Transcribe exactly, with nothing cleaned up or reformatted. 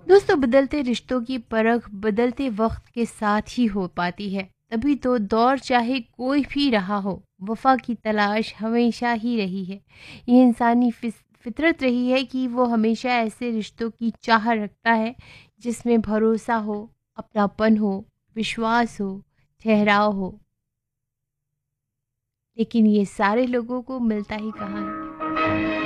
दोस्तों, बदलते रिश्तों की परख बदलते वक्त के साथ ही हो पाती है। तभी तो दौर चाहे कोई भी रहा हो, वफा की तलाश हमेशा ही रही है। ये इंसानी फिस- फितरत रही है कि वो हमेशा ऐसे रिश्तों की चाह रखता है जिसमें भरोसा हो, अपनापन हो, विश्वास हो, ठहराव हो। लेकिन ये सारे लोगों को मिलता ही कहाँ है।